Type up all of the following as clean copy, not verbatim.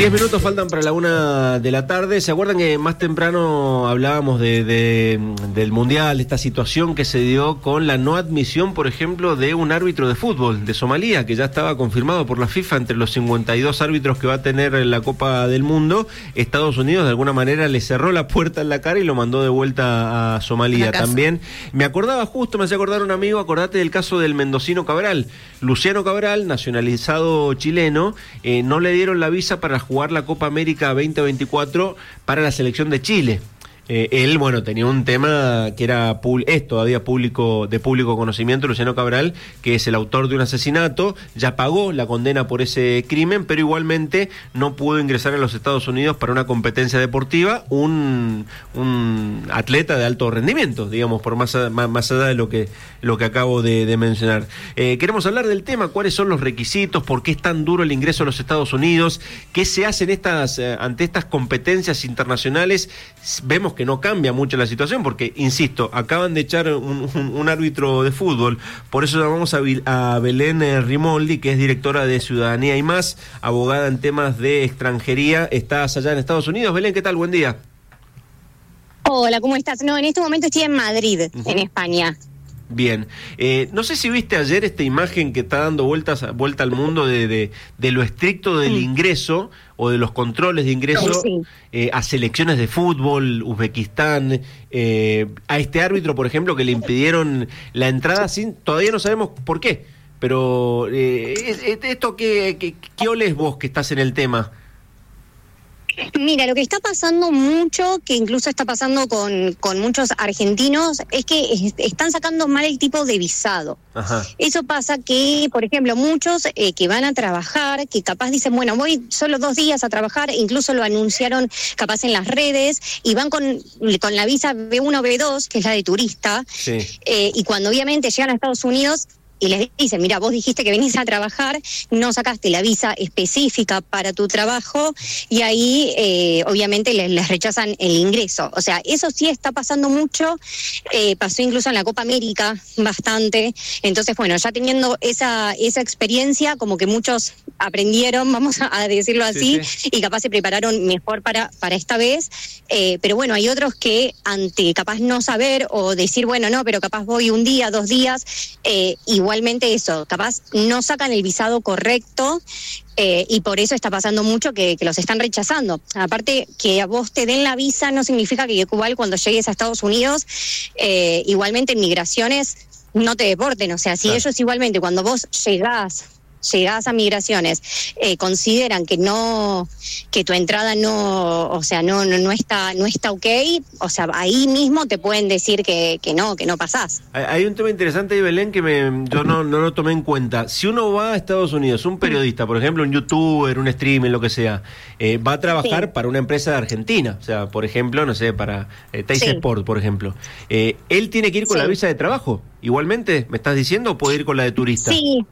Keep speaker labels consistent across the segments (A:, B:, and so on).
A: 10 minutos faltan para la 1 de la tarde. ¿Se acuerdan que más temprano hablábamos del Mundial, de esta situación que se dio con la no admisión, por ejemplo, de un árbitro de fútbol de Somalia, que ya estaba confirmado por la FIFA entre los 52 árbitros que va a tener en la Copa del Mundo? Estados Unidos de alguna manera le cerró la puerta en la cara y lo mandó de vuelta a Somalia. También me acordaba justo, me hacía acordar un amigo, acordate del caso del mendocino Cabral. Luciano Cabral, nacionalizado chileno, no le dieron la visa para jugar la Copa América 2024 para la selección de Chile. Él, bueno, tenía un tema que es todavía de público conocimiento, Luciano Cabral, que es el autor de un asesinato, ya pagó la condena por ese crimen, pero igualmente no pudo ingresar a los Estados Unidos para una competencia deportiva, un atleta de alto rendimiento, digamos, por más allá de lo que acabo de mencionar. Queremos hablar del tema, cuáles son los requisitos, por qué es tan duro el ingreso a los Estados Unidos, qué se hace ante estas competencias internacionales. Vemos que no cambia mucho la situación porque, insisto, acaban de echar un árbitro de fútbol. Por eso llamamos a Belén Rimoldi, que es directora de Ciudadanía y Más, abogada en temas de extranjería. Estás allá en Estados Unidos. Belén, ¿qué tal? Buen día.
B: Hola, ¿cómo estás? No, en este momento estoy en Madrid, en España.
A: Bien, no sé si viste ayer esta imagen que está dando vuelta al mundo de lo estricto del ingreso o de los controles de ingreso a selecciones de fútbol, Uzbekistán, a este árbitro, por ejemplo, que le impidieron la entrada todavía no sabemos por qué, pero esto ¿qué olés vos que estás en el tema?
B: Mira, lo que está pasando mucho, que incluso está pasando con muchos argentinos, es que están sacando mal el tipo de visado. Ajá. Eso pasa que, por ejemplo, muchos que van a trabajar, que capaz dicen, bueno, voy solo 2 días a trabajar, incluso lo anunciaron capaz en las redes, y van con la visa B1, B2, que es la de turista, sí. Y cuando obviamente llegan a Estados Unidos y les dicen, mira, vos dijiste que venís a trabajar, no sacaste la visa específica para tu trabajo, y ahí obviamente les rechazan el ingreso. O sea, eso sí está pasando mucho, pasó incluso en la Copa América bastante. Entonces, bueno, ya teniendo esa experiencia, como que muchos aprendieron, vamos a decirlo así, sí. Y capaz se prepararon mejor para esta vez. Pero bueno, hay otros que ante capaz no saber o decir, bueno, no, pero capaz voy 1 día, 2 días, igualmente eso, capaz no sacan el visado correcto, y por eso está pasando mucho que los están rechazando. Aparte, que a vos te den la visa no significa que igual cuando llegues a Estados Unidos, igualmente en migraciones no te deporten. O sea, si ellos igualmente cuando vos llegás a migraciones, consideran que tu entrada no está ok, o sea, ahí mismo te pueden decir que no pasás.
A: Hay un tema interesante ahí, Belén, que yo no lo tomé en cuenta. Si uno va a Estados Unidos, un periodista, por ejemplo, un youtuber, un streamer, lo que sea, va a trabajar para una empresa de Argentina, o sea, por ejemplo, no sé, para Teis Sport, por ejemplo. ¿Él tiene que ir con la visa de trabajo? Igualmente, ¿me estás diciendo, o puede ir con la de turista?
B: Sí.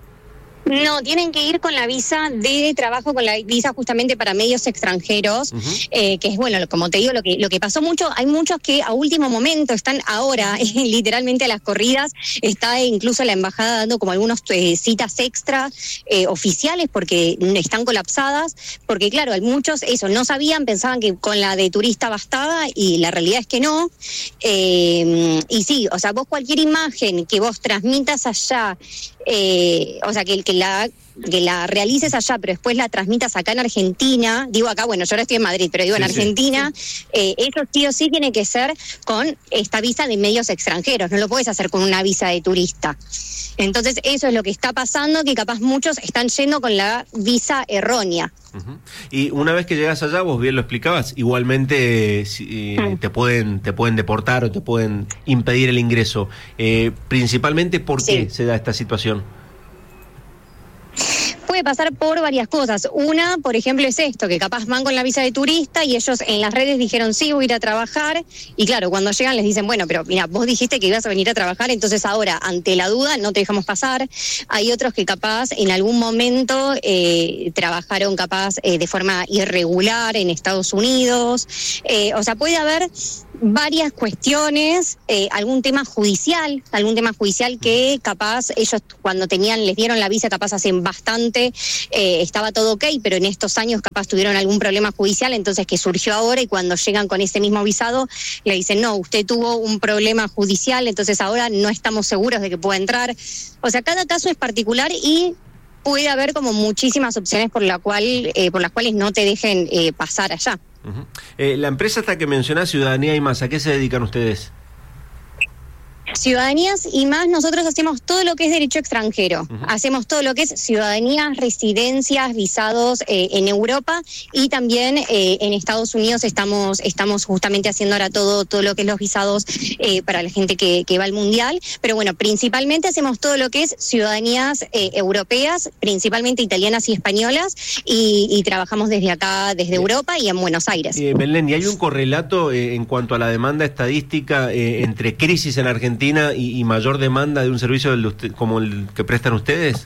B: No, tienen que ir con la visa de trabajo, con la visa justamente para medios extranjeros, que es, bueno, como te digo, lo que pasó mucho. Hay muchos que a último momento están ahora, literalmente a las corridas, está incluso la embajada dando como algunos citas extra oficiales porque están colapsadas, porque claro, muchos no sabían, pensaban que con la de turista bastaba y la realidad es que no. Y sí, o sea, vos cualquier imagen que vos transmitas allá, o sea, que la realices allá, pero después la transmitas acá en Argentina, digo acá, bueno, yo ahora estoy en Madrid, pero digo en Argentina, eso sí o sí tiene que ser con esta visa de medios extranjeros, no lo puedes hacer con una visa de turista. Entonces eso es lo que está pasando, que capaz muchos están yendo con la visa errónea.
A: Y una vez que llegas allá, vos bien lo explicabas, igualmente te pueden deportar o te pueden impedir el ingreso. Principalmente, ¿por qué se da esta situación?
B: Puede pasar por varias cosas. Una, por ejemplo, es esto, que capaz van con la visa de turista y ellos en las redes dijeron, sí, voy a ir a trabajar, y claro, cuando llegan les dicen, bueno, pero mira, vos dijiste que ibas a venir a trabajar, entonces ahora, ante la duda, no te dejamos pasar. Hay otros que capaz en algún momento trabajaron capaz de forma irregular en Estados Unidos. O sea, puede haber varias cuestiones, algún tema judicial que capaz ellos cuando les dieron la visa capaz hace bastante, estaba todo ok, pero en estos años capaz tuvieron algún problema judicial, entonces que surgió ahora y cuando llegan con ese mismo visado le dicen, no, usted tuvo un problema judicial, entonces ahora no estamos seguros de que pueda entrar. O sea, cada caso es particular y puede haber como muchísimas opciones por las cuales no te dejen pasar allá.
A: Uh-huh. La empresa esta que mencionás, Ciudadanía y Más, ¿a qué se dedican ustedes?
B: Ciudadanías y Más, nosotros hacemos todo lo que es derecho extranjero, hacemos todo lo que es ciudadanías, residencias, visados en Europa y también en Estados Unidos estamos justamente haciendo ahora todo lo que es los visados para la gente que va al Mundial, pero bueno, principalmente hacemos todo lo que es ciudadanías europeas, principalmente italianas y españolas y trabajamos desde acá, desde Europa y en Buenos Aires.
A: Belén, ¿y hay un correlato en cuanto a la demanda estadística entre crisis en Argentina y mayor demanda de un servicio como el que prestan ustedes?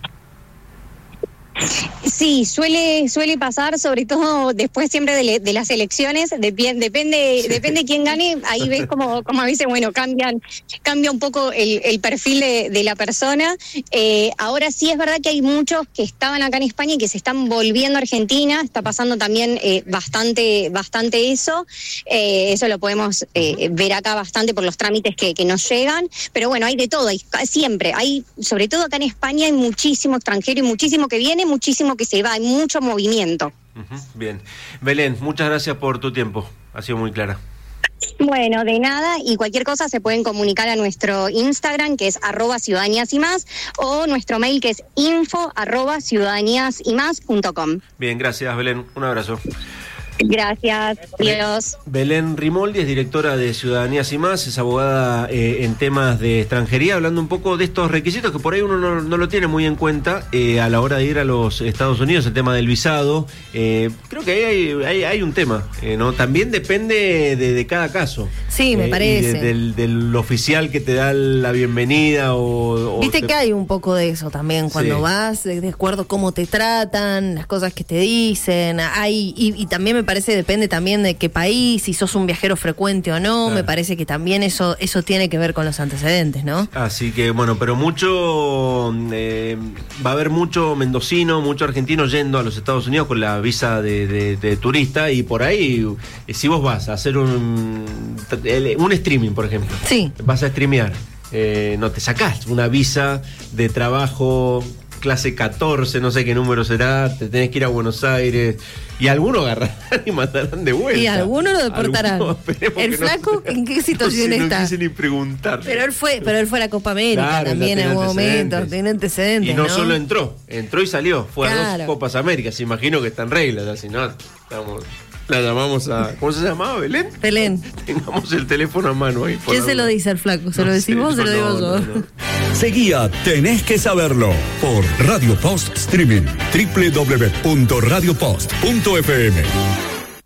B: Sí, suele pasar, sobre todo después siempre de las elecciones, depende quién gane, ahí ves como a veces, bueno, cambia un poco el perfil de la persona. Ahora sí es verdad que hay muchos que estaban acá en España y que se están volviendo a Argentina, está pasando también bastante eso lo podemos ver acá bastante por los trámites que nos llegan, pero bueno, hay de todo, siempre, sobre todo acá en España hay muchísimo extranjero y muchísimo que viene, muchísimo que se va, hay mucho movimiento.
A: Bien. Belén, muchas gracias por tu tiempo, ha sido muy clara.
B: Bueno, de nada, y cualquier cosa se pueden comunicar a nuestro Instagram, que es @ciudadaníasymas, o nuestro mail, que es info@ciudadaníasymas.com.
A: Bien, gracias, Belén, un abrazo.
B: Gracias, Dios.
A: Belén Rimoldi es directora de Ciudadanías y Más, es abogada en temas de extranjería, hablando un poco de estos requisitos que por ahí uno no lo tiene muy en cuenta a la hora de ir a los Estados Unidos, el tema del visado. Creo que hay un tema, ¿no? También depende de cada caso.
C: Sí, me parece.
A: Del oficial que te da la bienvenida
C: Viste que hay un poco de eso también, cuando vas, de acuerdo cómo te tratan, las cosas que te dicen, y también me parece, depende también de qué país, si sos un viajero frecuente o no, me parece que también eso tiene que ver con los antecedentes, ¿no? Así
A: que bueno, pero va a haber mucho mendocino, mucho argentino yendo a los Estados Unidos con la visa de turista, y por ahí, si vos vas a hacer un streaming, por ejemplo, vas a streamear, no te sacás una visa de trabajo clase 14, no sé qué número será, te tenés que ir a Buenos Aires, y algunos agarrarán y mandarán de vuelta.
C: Y algunos lo deportarán. ¿El flaco en qué situación está?
A: No quise ni preguntar.
C: Pero él fue a la Copa América también en algún momento, tiene antecedentes.
A: Y no solo entró y salió, fue a 2 Copas Américas, imagino que está en regla, así no, la llamamos a... ¿Cómo se llamaba? ¿Belén?
C: Belén.
A: Tengamos el teléfono a mano ahí.
C: ¿Quién se lo dice al flaco? ¿Se lo decimos o se lo digo yo? No.
D: Seguía Tenés que Saberlo por Radio Post Streaming, www.radiopost.fm.